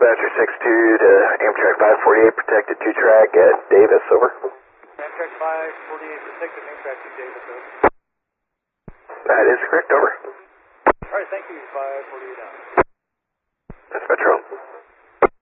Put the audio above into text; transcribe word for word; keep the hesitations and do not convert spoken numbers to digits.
Dispatcher six two to Amtrak five forty-eight, protected two track at Davis, over. Amtrak five forty-eight, protected Amtrak two Davis, over. That is correct, over. Alright, thank you, five forty-eight out. That's Metro.